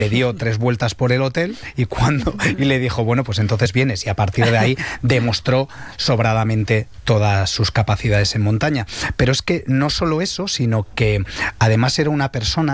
le dio 3 vueltas por el hotel y le dijo, bueno, pues entonces vienes. Y a partir de ahí demostró sobradamente todas sus capacidades en montaña. Pero es que no solo eso, sino que además era una persona